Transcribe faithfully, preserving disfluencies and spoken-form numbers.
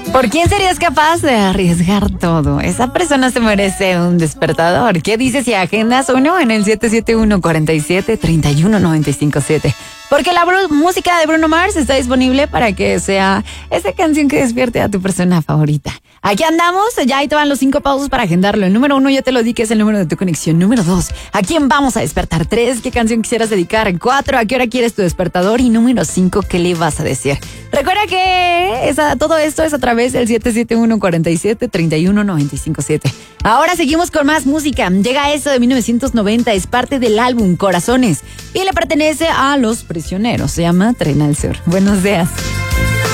¿Por quién serías capaz de arriesgar todo? Esa persona se merece un despertador. ¿Qué dices si agendas uno en el siete siete uno, cuatro siete, tres uno nueve cinco siete? Porque la bru- música de Bruno Mars está disponible para que sea esa canción que despierte a tu persona favorita. Aquí andamos, ya ahí te van los cinco pasos para agendarlo. El número uno ya te lo di, que es el número de tu conexión. Número dos, ¿a quién vamos a despertar? Tres, ¿qué canción quisieras dedicar? Cuatro, ¿a qué hora quieres tu despertador? Y número cinco, ¿qué le vas a decir? Recuerda que esa, todo esto es a través del siete siete uno, cuatro siete, tres uno nueve cinco siete. Ahora seguimos con más música. Llega eso de mil novecientos noventa, es parte del álbum Corazones y le pertenece a Los Prisioneros. Se llama Tren al Sur. Buenos días.